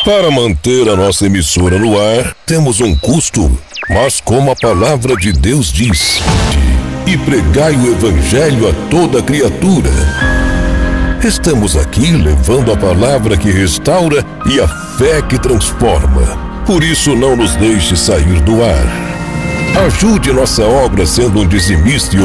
Para manter a nossa emissora no ar, temos um custo, mas como a palavra de Deus diz, e pregai o evangelho a toda criatura. Estamos aqui levando a palavra que restaura e a fé que transforma. Por isso não nos deixe sair do ar. Ajude nossa obra sendo um dizimista e